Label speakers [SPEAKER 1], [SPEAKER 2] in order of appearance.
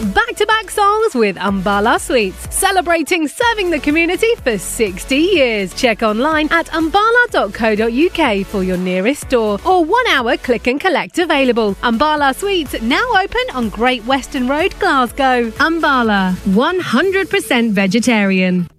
[SPEAKER 1] Back-to-back songs with Umbala Sweets, celebrating serving the community for 60 years. Check online at umbala.co.uk for your nearest store or 1 hour click and collect available. Umbala Sweets now open on Great Western Road, Glasgow. Umbala, 100% vegetarian.